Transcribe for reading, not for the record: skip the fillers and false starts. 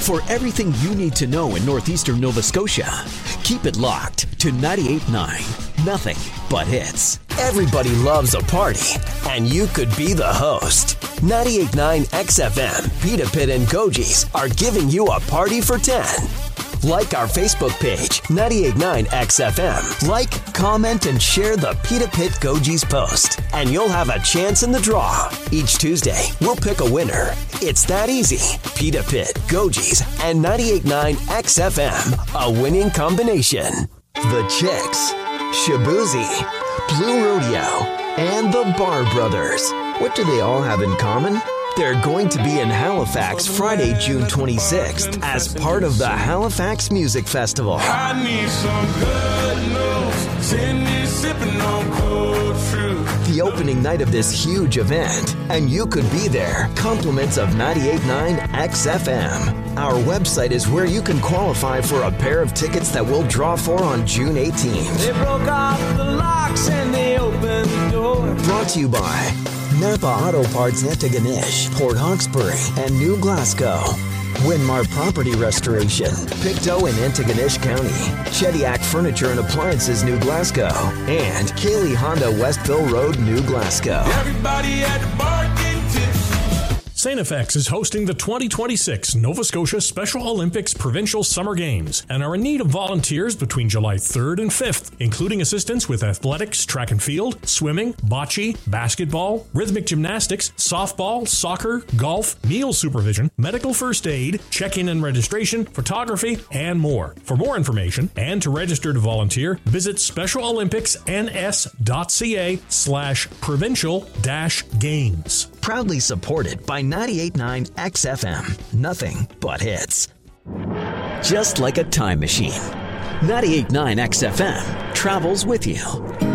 For everything you need to know in northeastern Nova Scotia, keep it locked to 98.9 Nothing But Hits. Everybody loves a party, and you could be the host. 98.9 XFM, Pita Pit and Goji's are giving you a party for 10. Like our Facebook page, 98.9 XFM. Like, comment, and share the Pita Pit Goji's post, and you'll have a chance in the draw. Each Tuesday, we'll pick a winner. It's that easy. Pita Pit, Goji's, and 98.9 XFM, a winning combination. The Chicks, Shabuzi, Blue Rodeo, and the Bar Brothers. What do they all have in common? They're going to be in Halifax Friday, June 26th as part of the Halifax Music Festival. I need some good news. Send me sipping on cold fruit. The opening night of this huge event, and you could be there. Compliments of 98.9 XFM. Our website is where you can qualify for a pair of tickets that we'll draw for on June 18th. They broke off the locks and they opened the door. Brought to you by Napa Auto Parts Antigonish, Port Hawkesbury, and New Glasgow. Winmar Property Restoration, Pictou in Antigonish County, Chediak Furniture and Appliances, New Glasgow, and Kaylee Honda Westville Road, New Glasgow. Everybody at the bar getting tips. St. FX is hosting the 2026 Nova Scotia Special Olympics Provincial Summer Games and are in need of volunteers between July 3rd and 5th, including assistance with athletics, track and field, swimming, bocce, basketball, rhythmic gymnastics, softball, soccer, golf, meal supervision, medical first aid, check-in and registration, photography, and more. For more information and to register to volunteer, visit specialolympicsns.ca/provincial-games. Proudly supported by 98.9 XFM. Nothing but hits. Just like a time machine, 98.9 XFM travels with you.